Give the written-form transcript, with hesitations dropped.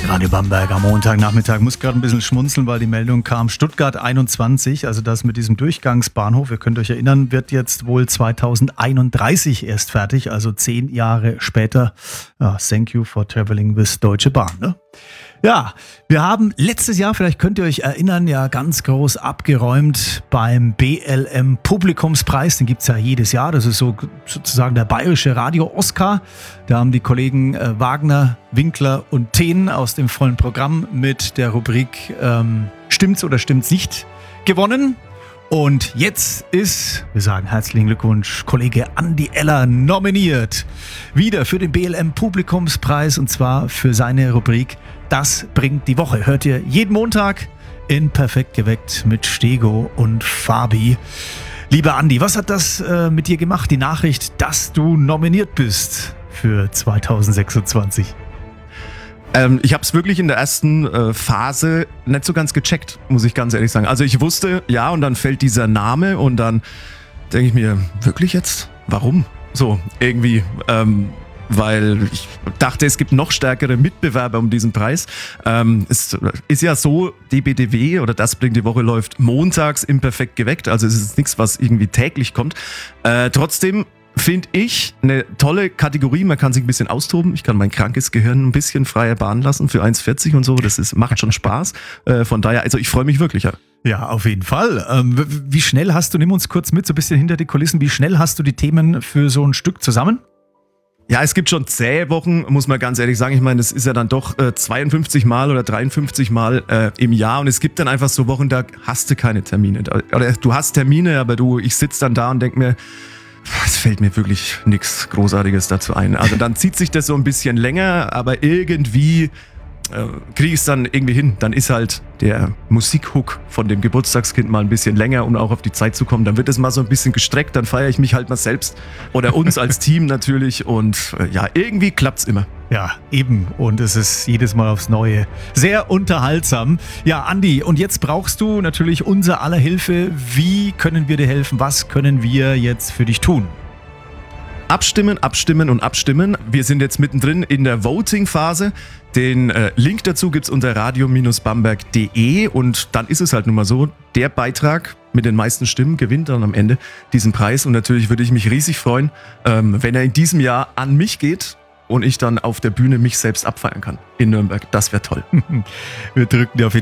Radio Bamberg am Montagnachmittag. Muss gerade ein bisschen schmunzeln, weil die Meldung kam. Stuttgart 21, also das mit diesem Durchgangsbahnhof, ihr könnt euch erinnern, wird jetzt wohl 2031 erst fertig, also 10 Jahre später. Ja, thank you for traveling with Deutsche Bahn, ne? Ja, wir haben letztes Jahr, vielleicht könnt ihr euch erinnern, ja ganz groß abgeräumt beim BLM Publikumspreis. Den gibt's ja jedes Jahr. Das ist so sozusagen der bayerische Radio-Oscar. Da haben die Kollegen Wagner, Winkler und Thehn aus dem vollen Programm mit der Rubrik Stimmt's oder stimmt's nicht gewonnen. Und jetzt ist, wir sagen herzlichen Glückwunsch, Kollege Andi Eller nominiert. Wieder für den BLM Publikumspreis und zwar für seine Rubrik Das bringt die Woche. Hört ihr jeden Montag in Perfekt geweckt mit Stego und Fabi. Lieber Andi, was hat das mit dir gemacht, die Nachricht, dass du nominiert bist für 2026? Ich habe es wirklich in der ersten Phase nicht so ganz gecheckt, muss ich ganz ehrlich sagen. Also ich wusste, ja, und dann fällt dieser Name und dann denke ich mir, wirklich jetzt? Warum? So, irgendwie, weil ich dachte, es gibt noch stärkere Mitbewerber um diesen Preis. Es ist ja so, DBDW oder Das bringt die Woche läuft montags im Perfekt geweckt, also es ist nichts, was irgendwie täglich kommt. Trotzdem finde ich eine tolle Kategorie. Man kann sich ein bisschen austoben. Ich kann mein krankes Gehirn ein bisschen freie Bahn lassen für 1,40 und so. Macht schon Spaß. Von daher, also ich freue mich wirklich. Ja, auf jeden Fall. Wie schnell hast du, nimm uns kurz mit, so ein bisschen hinter die Kulissen, wie schnell hast du die Themen für so ein Stück zusammen? Ja, es gibt schon zähe Wochen, muss man ganz ehrlich sagen. Ich meine, das ist ja dann doch 52 Mal oder 53 Mal im Jahr. Und es gibt dann einfach so Wochen, da hast du keine Termine. Oder du hast Termine, aber ich sitze dann da und denke mir, es fällt mir wirklich nichts Großartiges dazu ein. Also dann zieht sich das so ein bisschen länger, aber irgendwie kriege ich es dann irgendwie hin. Dann ist halt der Musikhook von dem Geburtstagskind mal ein bisschen länger, um auch auf die Zeit zu kommen. Dann wird es mal so ein bisschen gestreckt, dann feiere ich mich halt mal selbst oder uns als Team natürlich und ja, irgendwie klappt's immer. Ja, eben. Und es ist jedes Mal aufs Neue sehr unterhaltsam. Ja, Andi, und jetzt brauchst du natürlich unser aller Hilfe. Wie können wir dir helfen? Was können wir jetzt für dich tun? Abstimmen, abstimmen und abstimmen. Wir sind jetzt mittendrin in der Voting-Phase. Den Link dazu gibt's unter radio-bamberg.de und dann ist es halt nun mal so, der Beitrag mit den meisten Stimmen gewinnt dann am Ende diesen Preis und natürlich würde ich mich riesig freuen, wenn er in diesem Jahr an mich geht und ich dann auf der Bühne mich selbst abfeiern kann in Nürnberg. Das wäre toll. Wir drücken dir auf jeden Fall